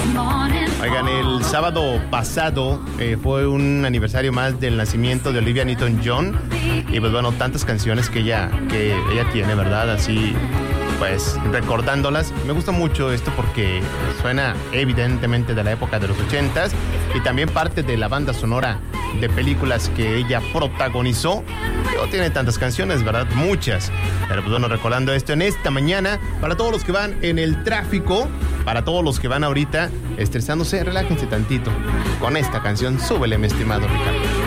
Oigan, el sábado pasado fue un aniversario más del nacimiento de Olivia Newton-John. Y pues bueno, tantas canciones que ella tiene, ¿verdad? Así, pues, recordándolas. Me gusta mucho esto porque suena evidentemente de la época de los 80s y también parte de la banda sonora de películas que ella protagonizó. No tiene tantas canciones, ¿verdad? Muchas. Pero pues bueno, recordando esto en esta mañana, para todos los que van en el tráfico, para todos los que van ahorita estresándose, relájense tantito. Con esta canción, súbele, mi estimado Ricardo.